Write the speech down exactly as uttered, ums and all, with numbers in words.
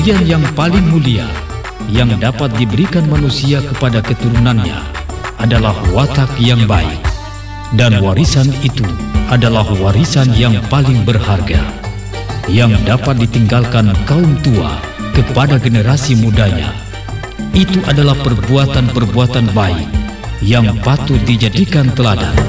Ujian yang paling mulia yang dapat diberikan manusia kepada keturunannya adalah watak yang baik, dan warisan itu adalah warisan yang paling berharga yang dapat ditinggalkan kaum tua kepada generasi mudanya. Itu adalah perbuatan-perbuatan baik yang patut dijadikan teladan.